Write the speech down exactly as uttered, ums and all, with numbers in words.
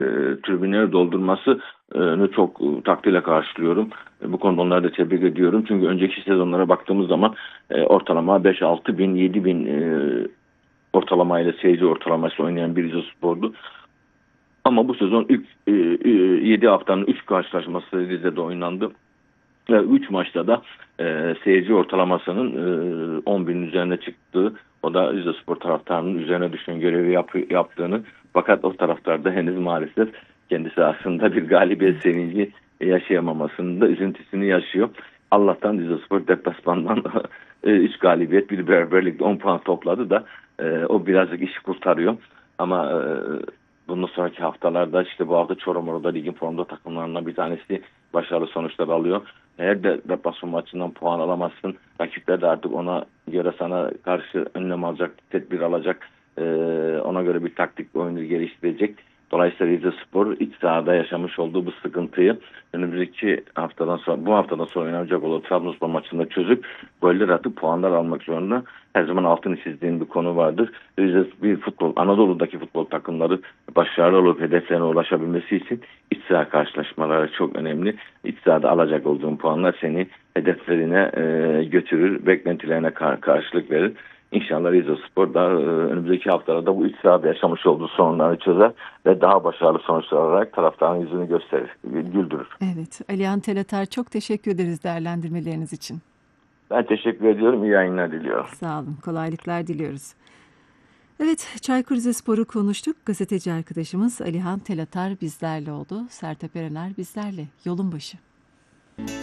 e, tribünleri doldurmasını çok e, takdirle karşılıyorum. E, bu konuda onları da tebrik ediyorum. Çünkü önceki sezonlara baktığımız zaman e, ortalama beş altı bin, yedi bin e, ortalamayla, seyirci ortalaması oynayan bir Rizespor'du. Ama bu sezon ilk e, e, yedi haftanın üç karşılaşması Rize'de oynandı. Ve üç maçta da e, seyirci ortalamasının e, on binin üzerine çıktığı, o da Rizespor taraftarının üzerine düşen görevi yap, yaptığını, fakat o taraftarda henüz maalesef kendisi aslında bir galibiyet sevinci yaşayamamasının da üzüntüsünü yaşıyor. Allah'tan Rizespor deplasmandan üç galibiyet, bir beraberlikle on puan topladı da e, o birazcık işi kurtarıyor. Ama e, bundan sonraki haftalarda, işte bu hafta Çorum Orada ligin formda takımlarından bir tanesi başarılı sonuçlar alıyor. Eğer de deplasman maçından puan alamazsın, rakipler de artık ona göre sana karşı önlem alacak, tedbir alacak, e, ona göre bir taktik oyunu geliştirecek. Dolayısıyla Rizespor iç sahada yaşamış olduğu bu sıkıntıyı önümüzdeki haftadan sonra, bu haftadan sonra oynanacak olan Trabzonspor maçında çözüp goller atıp puanlar almak zorunda. Her zaman altını çizdiğim bir konu vardır. Rize bir futbol, Anadolu'daki futbol takımları başarılı olup hedeflerine ulaşabilmesi için iç saha karşılaşmaları çok önemli. İç sahada alacak olduğun puanlar seni hedeflerine e, götürür, beklentilerine kar karşılık verir. İnşallah Rizespor da e, önümüzdeki haftalarda bu iç sahada yaşamış olduğu sorunları çözer ve daha başarılı sonuçlar alarak taraftarın yüzünü gösterir, güldürür. Evet, Alihan Telatar, çok teşekkür ederiz değerlendirmeleriniz için. Ben teşekkür ediyorum. İyi yayınlar diliyorum. Sağ olun, kolaylıklar diliyoruz. Evet, Çaykur Rizespor'u konuştuk. Gazeteci arkadaşımız Alihan Telatar bizlerle oldu. Sertab Erener bizlerle. Yolun başı.